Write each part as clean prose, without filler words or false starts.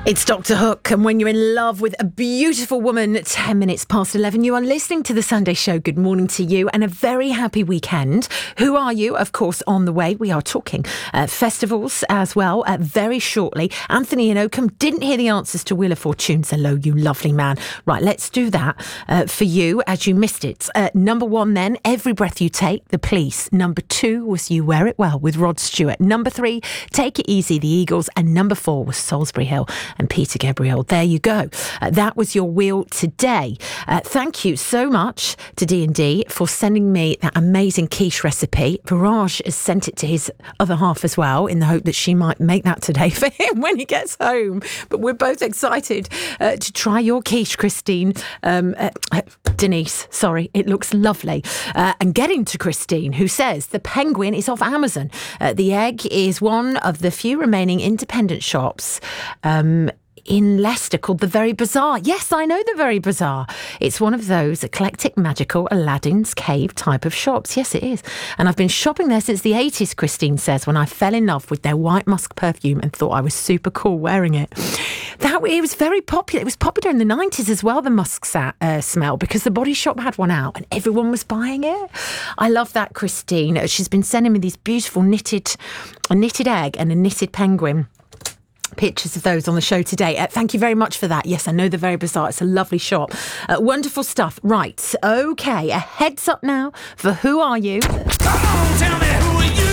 It's Dr. Hook, and when you're in love with a beautiful woman, 10 minutes past 11, you are listening to The Sunday Show. Good morning to you and a very happy weekend. Who are you? Of course, on the way. We are talking festivals as well very shortly. Anthony in Oakham didn't hear the answers to Wheel of Fortunes. Hello, you lovely man. Right, let's do that for you as you missed it. Number one then, Every Breath You Take, The Police. Number two was You Wear It Well with Rod Stewart. Number three, Take It Easy, The Eagles. And number four was Salisbury Hill and Peter Gabriel. There you go. That was your wheel today. Thank you so much to D&D for sending me that amazing quiche recipe. Viraj has sent it to his other half as well in the hope that she might make that today for him when he gets home. But we're both excited to try your quiche, Christine. Denise, sorry, it looks lovely. And getting to Christine, who says the Penguin is off Amazon. The Egg is one of the few remaining independent shops in Leicester called The Very Bazaar. Yes, I know The Very Bazaar. It's one of those eclectic, magical Aladdin's Cave type of shops. Yes, it is. And I've been shopping there since the 80s, Christine says, when I fell in love with their white musk perfume and thought I was super cool wearing it. It was very popular. It was popular in the 90s as well, the musk smell, because the Body Shop had one out and everyone was buying it. I love that, Christine. She's been sending me these beautiful a knitted egg and a knitted penguin. Pictures of those on the show today. Thank you very much for that. Yes, I know The Very Bazaar. It's a lovely shop. Wonderful stuff. Right. Okay. A heads up now for Who Are You? Come on, tell me, who are you?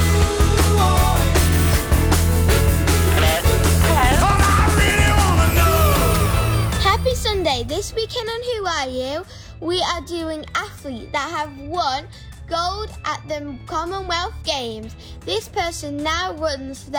Hello? I really wanna know. Happy Sunday. This weekend on Who Are You, we are doing athletes that have won gold at the Commonwealth Games. This person now runs for the